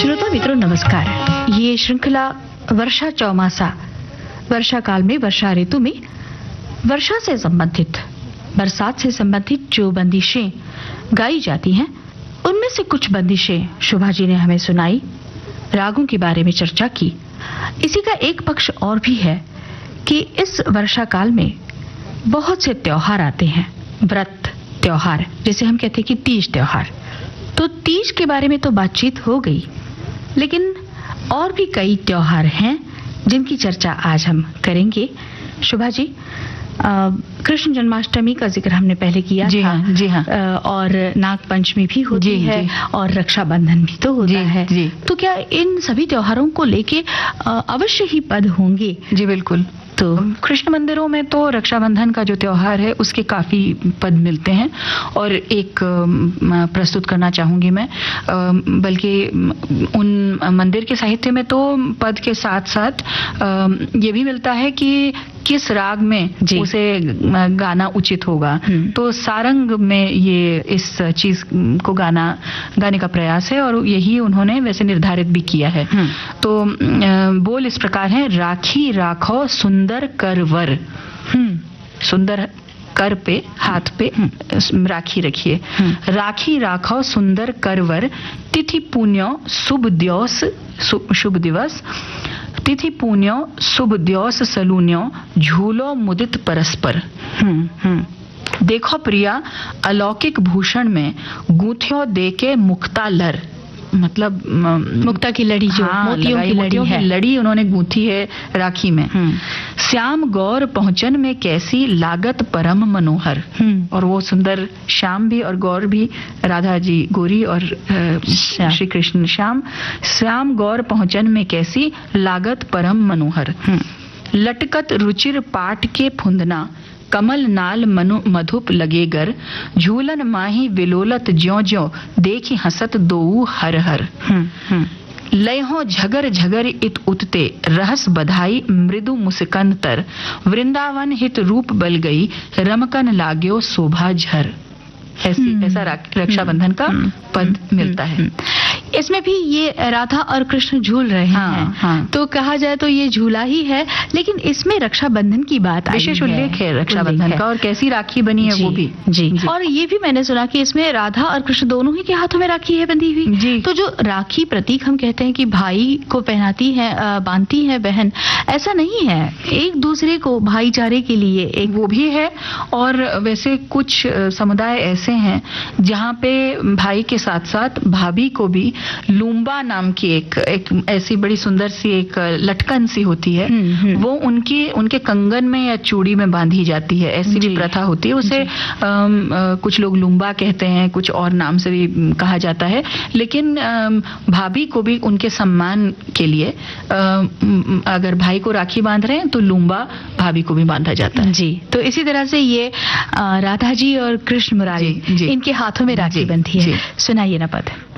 श्रोता मित्रों नमस्कार। ये श्रृंखला वर्षा चौमासा, वर्षा काल में वर्षा ऋतु में वर्षा से संबंधित, बरसात से संबंधित जो बंदिशें गाई जाती हैं, उनमें से कुछ बंदिशें शोभा जी ने हमें सुनाई, रागों के बारे में चर्चा की। इसी का एक पक्ष और भी है कि इस वर्षा काल में बहुत से त्योहार आते हैं, व्रत त्योहार, जैसे हम कहते हैं कि तीज त्योहार। तो तीज के बारे में तो बातचीत हो गई, लेकिन और भी कई त्योहार हैं जिनकी चर्चा आज हम करेंगे। शोभा जी, कृष्ण जन्माष्टमी का जिक्र हमने पहले किया था। जी हाँ। और नाग पंचमी भी होती है और रक्षाबंधन भी तो होता है। तो क्या इन सभी त्योहारों को लेके अवश्य ही पद होंगे? जी बिल्कुल। तो कृष्ण मंदिरों में तो रक्षाबंधन का जो त्योहार है उसके काफी पद मिलते हैं, और एक प्रस्तुत करना चाहूंगी मैं। बल्कि उन मंदिर के साहित्य में तो पद के साथ साथ ये भी मिलता है कि किस राग में उसे गाना उचित होगा। तो सारंग में ये इस चीज को गाने का प्रयास है, और यही उन्होंने वैसे निर्धारित भी किया है। तो बोल इस प्रकार है: राखी राखो सुंदर कर वर। सुंदर कर पे, हाथ पे राखी रखिए। राखी राखो सुंदर करवर, तिथि पुण्यो शुभ दिवस, शुभ दिवस, तिथि पुण्यो शुभ दिवस सलून्यो, झूलो मुदित परस्पर। देखो प्रिया अलौकिक भूषण में, गूंथियों देके मुक्ता लर। मतलब मुक्ता की लड़ी, जो मोतियों की लड़ी उन्होंने गूंथी है राखी में। श्याम गौर पहुंचन में कैसी, लागत परम मनोहर। और वो सुंदर श्याम भी और गौर भी, राधा जी गोरी और श्री कृष्ण श्याम। श्याम गौर पहुंचन में कैसी, लागत परम मनोहर। लटकत रुचिर पाट के फुंदना, कमल नाल मधुप लगेगर। झूलन माही विलोलत ज्यों ज्यों, देखी हसत दोऊ हर हर। लयहो झगर झगर इत उतते, रहस बधाई मृदु मुस्कन तर। वृंदावन हित रूप बल गई, रमकन लाग्यो शोभा झर। ऐसा रक्षाबंधन का पद मिलता है। इसमें भी ये राधा और कृष्ण झूल रहे हैं। तो कहा जाए तो ये झूला ही है, लेकिन इसमें रक्षाबंधन की बात विशेष उल्लेख है रक्षाबंधन का, और कैसी राखी बनी है वो भी। जी। और ये भी मैंने सुना कि इसमें राधा और कृष्ण दोनों ही के हाथों में राखी है बंधी हुई। तो जो राखी प्रतीक हम कहते हैं कि भाई को पहनाती है, बांधती है बहन, ऐसा नहीं है। एक दूसरे को भाईचारे के लिए एक वो भी है। और वैसे कुछ समुदाय ऐसे हैं जहाँ पे भाई के साथ साथ भाभी को भी लूम्बा नाम की एक ऐसी बड़ी सुंदर सी एक लटकन सी होती है, वो उनके कंगन में या चूड़ी में बांधी जाती है। ऐसी भी प्रथा होती है। उसे कुछ लोग लूम्बा कहते हैं, कुछ और नाम से भी कहा जाता है। लेकिन भाभी को भी उनके सम्मान के लिए अगर भाई को राखी बांध रहे हैं तो लूम्बा भाभी को भी बांधा जाता है। जी। तो इसी तरह से ये राधा जी और कृष्ण मुरारी, इनके हाथों में राखी बंधी है। सुनाइए ना पद।